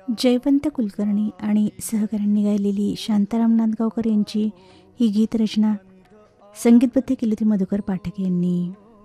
जयवंत कुलकर्णी आणि सहकाऱ्यांनी गायलेली शांताराम नांदगावकर यांची ही गीतरचना संगीतबद्ध केली होती मधुकर पाठक यांनी.